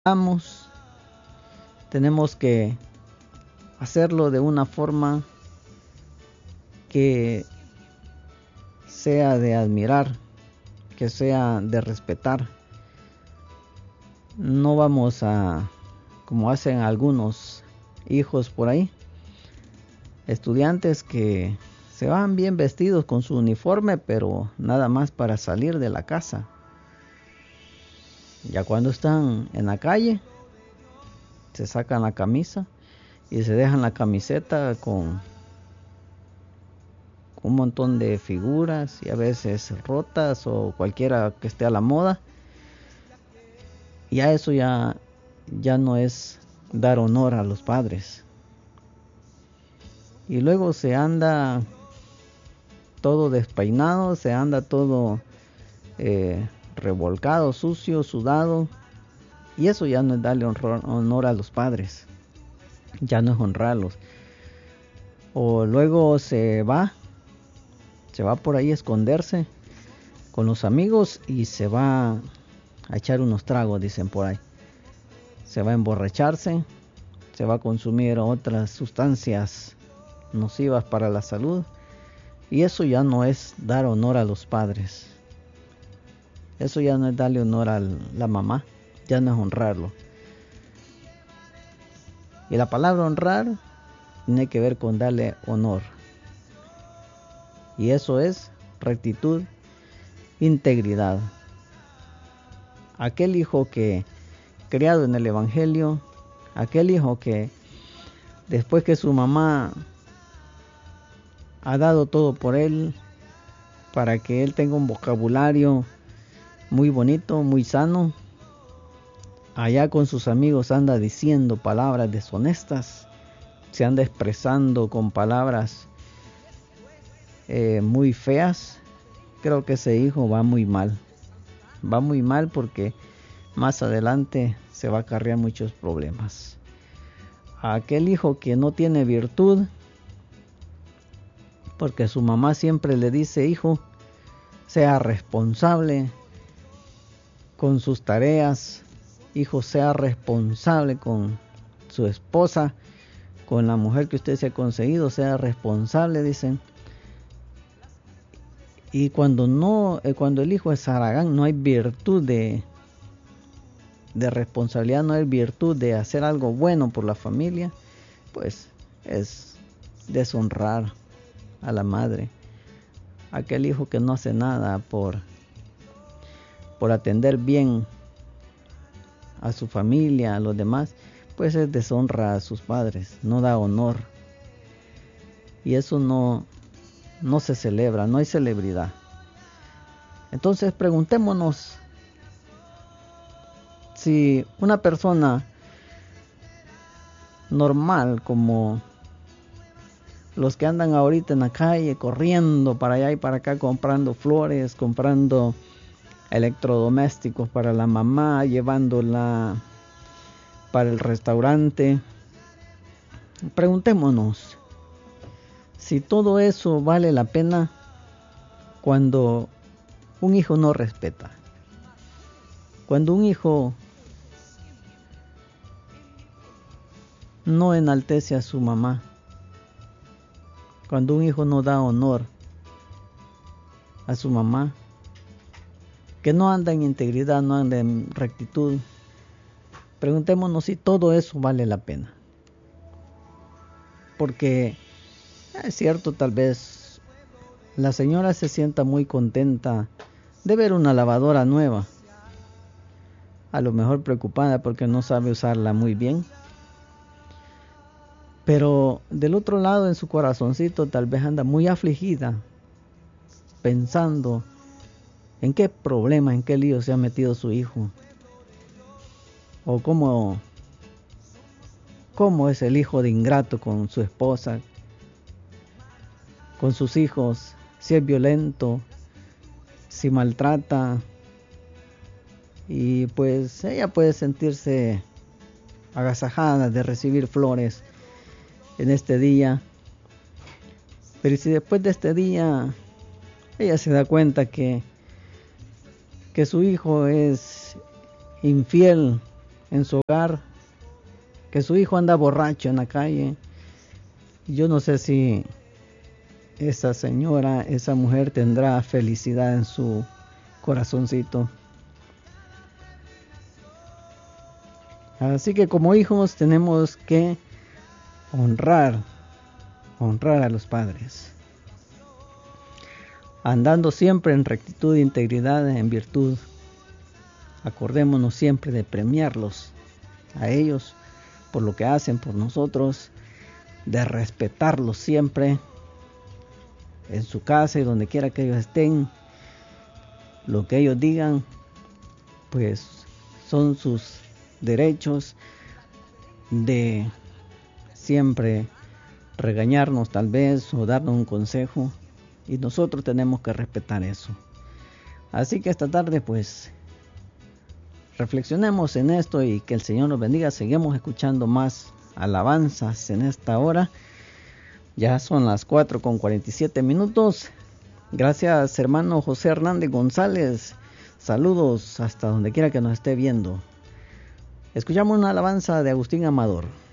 Vamos, tenemos que hacerlo de una forma que sea de admirar, que sea de respetar. No vamos a, como hacen algunos hijos por ahí, estudiantes que se van bien vestidos con su uniforme, pero nada más para salir de la casa. Ya cuando están en la calle, se sacan la camisa y se dejan la camiseta con un montón de figuras y a veces rotas o cualquiera que esté a la moda. Y a eso ya no es dar honor a los padres. Y luego se anda todo despeinado, se anda todo revolcado, sucio, sudado. Y eso ya no es darle honor a los padres. Ya no es honrarlos. O luego se va por ahí a esconderse con los amigos y se va a echar unos tragos, dicen por ahí. Se va a emborracharse, se va a consumir otras sustancias nocivas para la salud. Y eso ya no es dar honor a los padres. Eso ya no es darle honor a la mamá, ya no es honrarlo. Y la palabra honrar tiene que ver con darle honor. Y eso es rectitud, integridad. Aquel hijo que, criado en el Evangelio, aquel hijo que después que su mamá ha dado todo por él, para que él tenga un vocabulario muy bonito, muy sano, allá con sus amigos anda diciendo palabras deshonestas, se anda expresando con palabras muy feas. Creo que ese hijo va muy mal porque más adelante se va a acarrear muchos problemas. Aquel hijo que no tiene virtud, porque su mamá siempre le dice: hijo, sea responsable con sus tareas, hijo, sea responsable con su esposa, con la mujer que usted se ha conseguido, sea responsable, dicen. Y cuando el hijo es haragán, no hay virtud de responsabilidad, no hay virtud de hacer algo bueno por la familia, pues es deshonrar a la madre. Aquel hijo que no hace nada por atender bien a su familia, a los demás, pues es deshonra a sus padres, no da honor. Y eso no se celebra, no hay celebridad. Entonces preguntémonos, si una persona normal, como los que andan ahorita en la calle corriendo para allá y para acá, comprando flores, comprando electrodomésticos para la mamá, llevándola para el restaurante, preguntémonos si todo eso vale la pena cuando un hijo no respeta, cuando un hijo no enaltece a su mamá, cuando un hijo no da honor a su mamá, que no anda en integridad, no anda en rectitud. Preguntémonos si todo eso vale la pena. Porque es cierto, tal vez la señora se sienta muy contenta de ver una lavadora nueva, a lo mejor preocupada porque no sabe usarla muy bien. Pero del otro lado, en su corazoncito, tal vez anda muy afligida, pensando en qué problema, en qué lío se ha metido su hijo. O cómo es el hijo de ingrato con su esposa, con sus hijos, si es violento, si maltrata. Y pues ella puede sentirse agasajada de recibir flores en este día. Pero si después de este día ella se da cuenta que su hijo es infiel en su hogar, que su hijo anda borracho en la calle. Yo no sé si esa señora, esa mujer tendrá felicidad en su corazoncito. Así que como hijos tenemos que honrar a los padres, andando siempre en rectitud e integridad, en virtud. Acordémonos siempre de premiarlos a ellos por lo que hacen por nosotros, de respetarlos siempre en su casa y donde quiera que ellos estén. Lo que ellos digan, pues son sus derechos, de siempre regañarnos tal vez o darnos un consejo, y nosotros tenemos que respetar eso. Así que esta tarde pues reflexionemos en esto y que el Señor nos bendiga. Seguimos escuchando más alabanzas en esta hora. Ya son las 4:47. Gracias, hermano José Hernández González. Saludos hasta donde quiera que nos esté viendo. Escuchamos una alabanza de Agustín Amador.